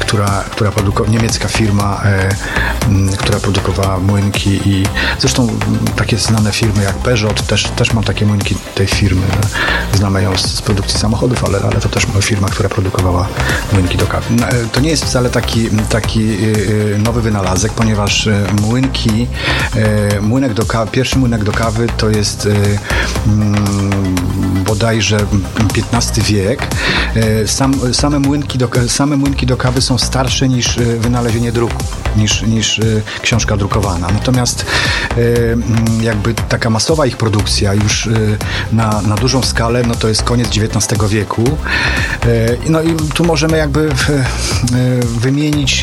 niemiecka firma, która produkowała młynki i zresztą takie znane firmy jak Peugeot, też mam takie młynki tej firmy. Znamy ją z produkcji samochodów, ale to też firma, która produkowała młynki do kawy. To nie jest wcale taki nowy wynalazek, ponieważ pierwszy młynek do kawy to jest bodajże XV wiek. Same młynki do kawy są starsze niż wynalezienie druku, niż książka drukowana. Natomiast jakby taka masowa ich produkcja już na dużą skalę, no to jest koniec XIX wieku. No i tu możemy jakby wymienić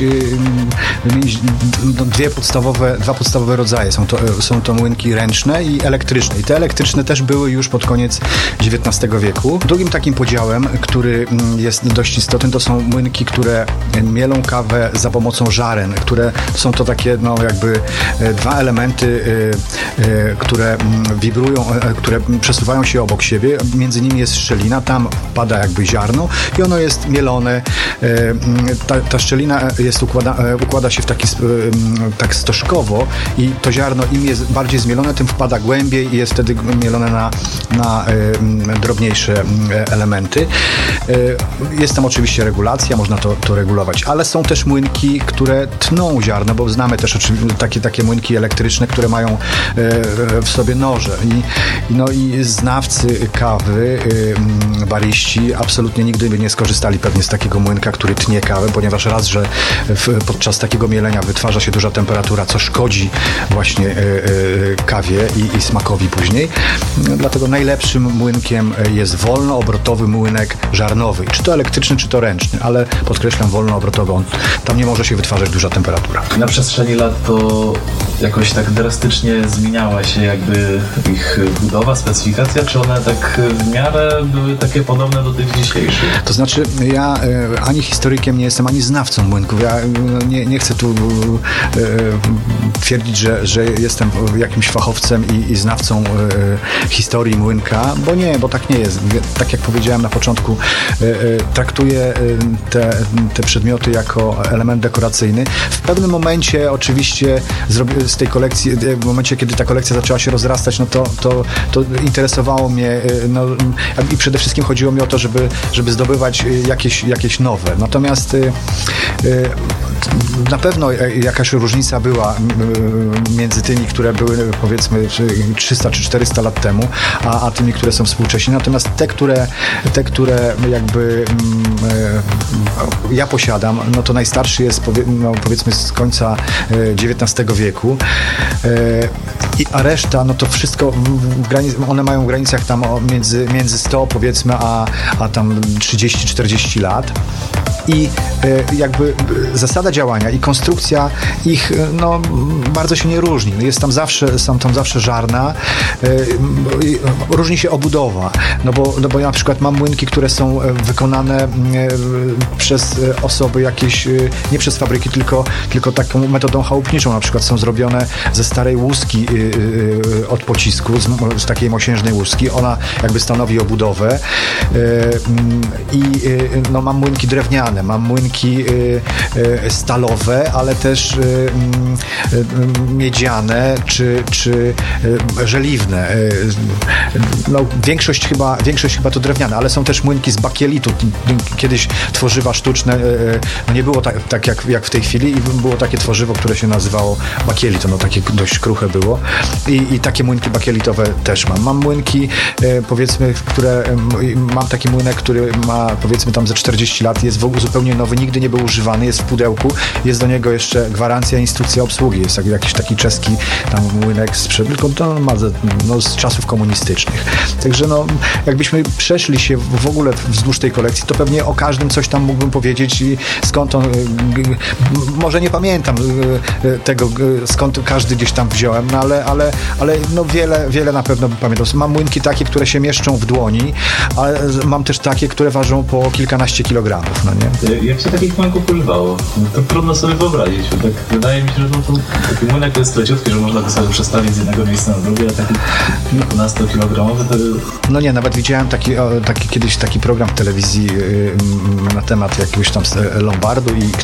dwa podstawowe rodzaje. Są to młynki ręczne i elektryczne. I te elektryczne też były już pod koniec XIX wieku. Drugim takim podziałem, który jest dość istotny, to są młynki, które mielą kawę za pomocą żaren, które są to takie jakby dwa elementy, które wibrują, które przesuwają się obok siebie. Między nimi jest szczelina, tam pada jakby ziarno i ono jest mielone. Ta szczelina układa się w tak stożkowo i to ziarno im jest bardziej zmielone, tym wpada głębiej i jest wtedy mielone na drobniejsze elementy. Jest tam oczywiście regulacja, można to regulować, ale są też młynki, które tną ziarno, bo znamy też takie młynki elektryczne, które mają w sobie noże i znawcy kawy, bariści absolutnie nigdy by nie skorzystali pewnie z takiego młynka, który tnie kawę, ponieważ raz, że podczas takiego mielenia wytwarza się duża temperatura, co szkodzi właśnie kawie i smakowi później. Dlatego najlepszym młynkiem jest wolnoobrotowy młynek żarnowy, czy to elektryczny, czy to ręczny, ale podkreślam wolnoobrotowy. Tam nie może się wytwarzać duża temperatura. Na przestrzeni lat to jakoś tak drastycznie zmieniała się jakby ich budowa, specyfikacja, czy one tak w miarę były takie podobne do tych dzisiejszych? To znaczy, ja ani historykiem nie jestem, ani znawcą młynków. Ja nie chcę tu twierdzić, że jestem jakimś fachowcem i znawcą historii młynka, bo tak nie jest. Tak jak powiedziałem na początku, traktuję te przedmioty jako element dekoracyjny. W pewnym momencie oczywiście z tej kolekcji, w momencie, kiedy ta kolekcja zaczęła się rozrastać, no to interesowało mnie, i przede wszystkim chodziło mi o to, żeby zdobywać jakieś nowe. Natomiast na pewno jakaś różnica była między tymi, które były powiedzmy 300 czy 400 lat temu, a tymi, które są współcześnie. Natomiast te, które jakby ja posiadam, no to najstarszy jest powiedzmy z końca XIX wieku, a reszta, no to wszystko one mają w granicach tam między 100 powiedzmy, a tam 30-40 lat. I jakby zasada działania i konstrukcja ich bardzo się nie różni. Są tam zawsze żarna, różni się obudowa, bo ja na przykład mam młynki, które są wykonane przez osoby jakieś, nie przez fabryki, tylko taką metodą chałupniczą. Na przykład są zrobione ze starej łuski od pocisku, z takiej mosiężnej łuski. Ona jakby stanowi obudowę i mam młynki drewniane, mam młynki stalowe, ale też miedziane czy żeliwne. Większość chyba to drewniane, ale są też młynki z bakielitu. Kiedyś tworzywa sztuczne nie było tak jak w tej chwili i było takie tworzywo, które się nazywało bakielit. Takie dość kruche było i takie młynki bakielitowe też mam. Mam młynki powiedzmy, mam taki młynek, który ma powiedzmy tam ze 40 lat, jest zupełnie nowy, nigdy nie był używany, jest w pudełku, jest do niego jeszcze gwarancja, instrukcja obsługi, jest jakiś taki czeski tam młynek z czasów komunistycznych. Także jakbyśmy przeszli się w ogóle wzdłuż tej kolekcji, to pewnie o każdym coś tam mógłbym powiedzieć i skąd on, może nie pamiętam tego, skąd każdy gdzieś tam wziąłem, ale wiele na pewno pamiętam. Mam młynki takie, które się mieszczą w dłoni, ale mam też takie, które ważą po kilkanaście kilogramów, nie? Jak się takich młynków używało? To trudno sobie wyobrazić, bo tak wydaje mi się, że taki młynek to jest leciutki, że można go sobie przestawić z jednego miejsca na drugie, a taki 15-kilogramowy to... Nie, nawet widziałem kiedyś taki program w telewizji na temat jakiegoś tam lombardu i